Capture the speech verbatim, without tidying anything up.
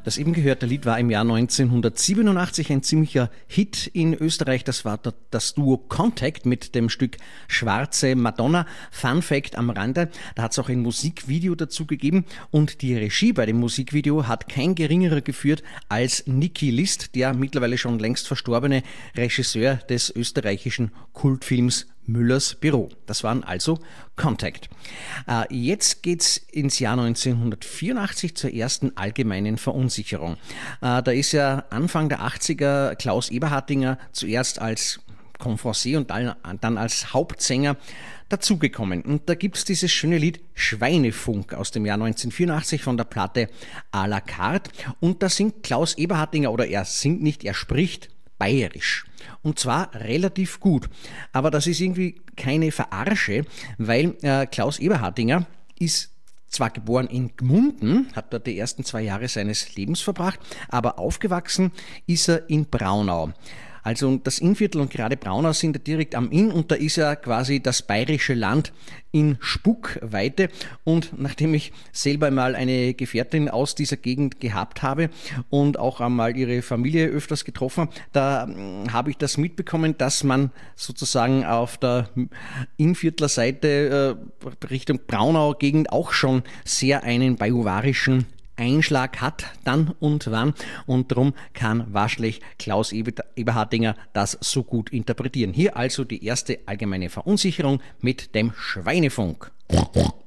Das eben gehörte Lied war im Jahr neunzehnhundertsiebenundachtzig ein ziemlicher Hit in Österreich. Das war das Duo Contact mit dem Stück Schwarze Madonna. Fun Fact am Rande, da hat es auch ein Musikvideo dazu gegeben und die Regie bei dem Musikvideo hat kein geringerer geführt als Niki List, der mittlerweile schon längst verstorbene Regisseur des österreichischen Kultfilms Müllers Büro. Das waren also Contact. Äh, jetzt geht's ins Jahr neunzehnhundertvierundachtzig zur ersten allgemeinen Verunsicherung. Äh, da ist ja Anfang der achtziger Klaus Eberhardinger zuerst als Confrancier und dann, dann als Hauptsänger dazugekommen. Und da gibt's dieses schöne Lied Schweinefunk aus dem Jahr neunzehnhundertvierundachtzig von der Platte à la carte. Und da singt Klaus Eberhardinger, oder er singt nicht, er spricht bayerisch. Und zwar relativ gut. Aber das ist irgendwie keine Verarsche, weil äh, Klaus Eberhardinger ist zwar geboren in Gmunden, hat dort die ersten zwei Jahre seines Lebens verbracht, aber aufgewachsen ist er in Braunau. Also das Innviertel und gerade Braunau sind ja direkt am Inn und da ist ja quasi das bayerische Land in Spuckweite. Und nachdem ich selber mal eine Gefährtin aus dieser Gegend gehabt habe und auch einmal ihre Familie öfters getroffen, da habe ich das mitbekommen, dass man sozusagen auf der Innviertler Seite äh, Richtung Braunau-Gegend auch schon sehr einen bajuwarischen Einschlag hat, dann und wann, und darum kann wahrscheinlich Klaus Eberhardinger das so gut interpretieren. Hier also die erste allgemeine Verunsicherung mit dem Schweinefunk.